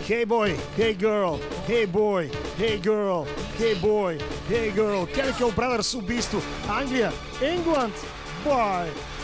Hey boy, hey girl, hey boy, hey girl, hey boy, hey girl. Chemical Brothers, убийство. Англия, England, boy.